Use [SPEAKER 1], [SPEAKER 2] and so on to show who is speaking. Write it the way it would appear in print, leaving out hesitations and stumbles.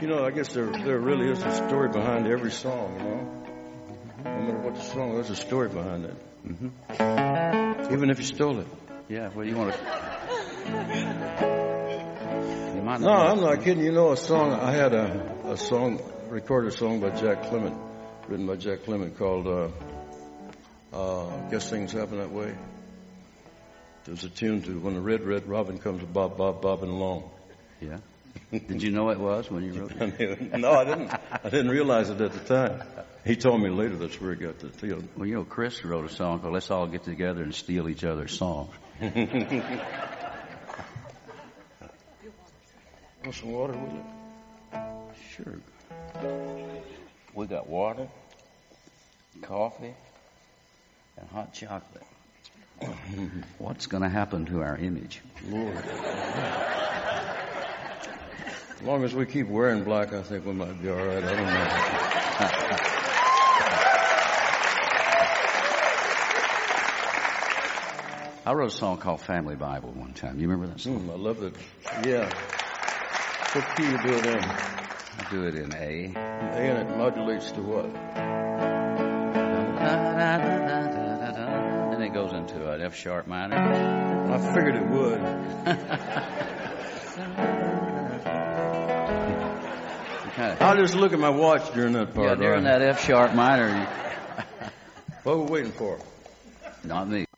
[SPEAKER 1] You know, I guess there really is a story behind every song, you know. No matter what the song, there's a story behind it. Mm-hmm. Even if you stole it.
[SPEAKER 2] Yeah, well, you want to... You might not.
[SPEAKER 1] No, I'm not kidding. You know, a song, I had a song, recorded a song by Jack Clement, written by Jack Clement called, Guess Things Happen That Way. There's a tune to When the Red, Red Robin Comes bobbing along.
[SPEAKER 2] Yeah. Did you know it was when you wrote it?
[SPEAKER 1] No, I didn't. I didn't realize it at the time. He told me later that's where he got the tune.
[SPEAKER 2] Well, you know, Chris wrote a song called Let's All Get Together and Steal Each Other's Songs.
[SPEAKER 1] Want some water with it?
[SPEAKER 2] Sure. We got water, coffee, and hot chocolate. What's going to happen to our image?
[SPEAKER 1] Lord. As long as we keep wearing black, I think we might be all right. I don't know.
[SPEAKER 2] I wrote a song called Family Bible one time. You remember that song?
[SPEAKER 1] I love it. Yeah. What key you do it in?
[SPEAKER 2] I do it in A.
[SPEAKER 1] And it modulates to what?
[SPEAKER 2] Then it goes into an F sharp minor.
[SPEAKER 1] I figured it would. I'll just look at my watch during that part.
[SPEAKER 2] Yeah, during that F sharp minor.
[SPEAKER 1] What are we waiting for?
[SPEAKER 2] Not me.